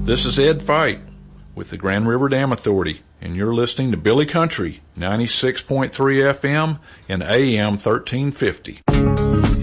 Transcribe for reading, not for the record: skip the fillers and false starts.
This is Ed Fight with the Grand River Dam Authority, and you're listening to Billy Country, 96.3 FM and AM 1350.